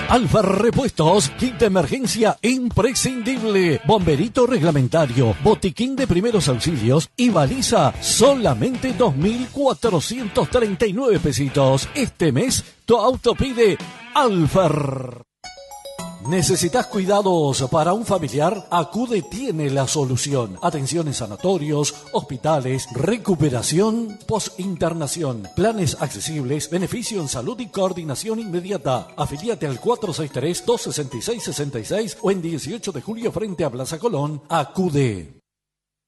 Alfa Repuestos, kit de emergencia imprescindible, bomberito reglamentario, botiquín de primeros auxilios y baliza, solamente 2.439 pesitos. Este mes tu auto pide Alfa. ¿Necesitas cuidados para un familiar? Acude tiene la solución. Atención en sanatorios, hospitales, recuperación, post-internación, planes accesibles, beneficio en salud y coordinación inmediata. Afilíate al 463-266-66 o en 18 de julio frente a Plaza Colón. Acude.